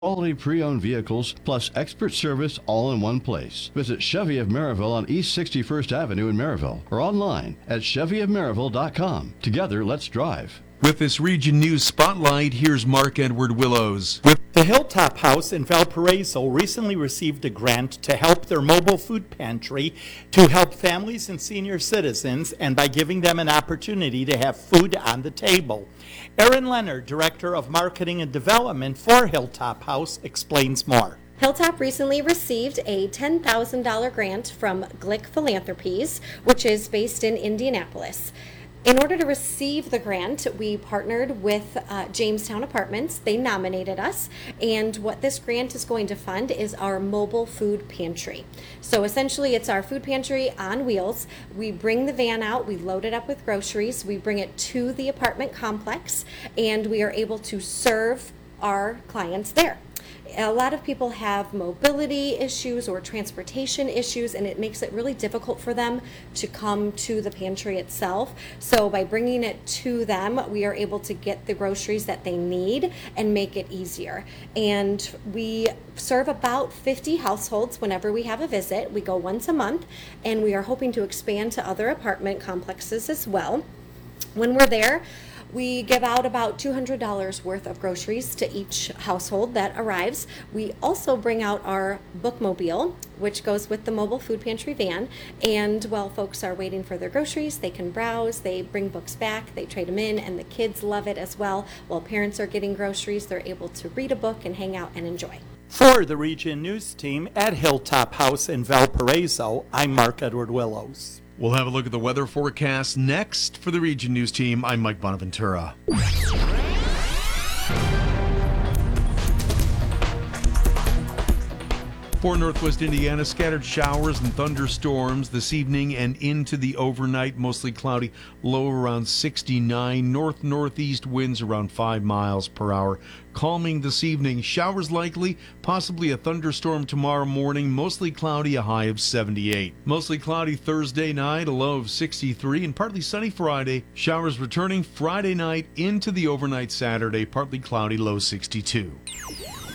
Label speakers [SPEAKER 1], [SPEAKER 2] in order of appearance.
[SPEAKER 1] Quality pre-owned vehicles plus expert service all in one place. Visit Chevy of Maryville on East 61st Avenue in Maryville or online at chevyofmaryville.com. Together, let's drive.
[SPEAKER 2] With this Region News Spotlight, here's Mark Edward Willows.
[SPEAKER 3] The Hilltop House in Valparaiso recently received a grant to help their mobile food pantry to help families and senior citizens, and by giving them an opportunity to have food on the table. Erin Leonard, Director of Marketing and Development for Hilltop House, explains more.
[SPEAKER 4] Hilltop recently received a $10,000 grant from Glick Philanthropies, which is based in Indianapolis. In order to receive the grant, we partnered with Jamestown Apartments. They nominated us, and what this grant is going to fund is our mobile food pantry. So essentially, it's our food pantry on wheels. We bring the van out, we load it up with groceries, we bring it to the apartment complex, and we are able to serve our clients there. A lot of people have mobility issues or transportation issues, and it makes it really difficult for them to come to the pantry itself. So by bringing it to them, we are able to get the groceries that they need and make it easier. And we serve about 50 households whenever we have a visit. We go once a month, and we are hoping to expand to other apartment complexes as well. When we're there, we give out about $200 worth of groceries to each household that arrives. We also bring out our bookmobile, which goes with the mobile food pantry van. And while folks are waiting for their groceries, they can browse, they bring books back, they trade them in, and the kids love it as well. While parents are getting groceries, they're able to read a book and hang out and enjoy.
[SPEAKER 3] For the Region News team at Hilltop House in Valparaiso, I'm Mark Edward Willows.
[SPEAKER 2] We'll have a look at the weather forecast next. For the Region News team, I'm Mike Bonaventura. For Northwest Indiana, scattered showers and thunderstorms this evening and into the overnight. Mostly cloudy, low around 69. North-northeast winds around 5 miles per hour. Calming this evening. Showers likely, possibly a thunderstorm tomorrow morning. Mostly cloudy, a high of 78. Mostly cloudy Thursday night, a low of 63. And partly sunny Friday. Showers returning Friday night into the overnight Saturday. Partly cloudy, low 62.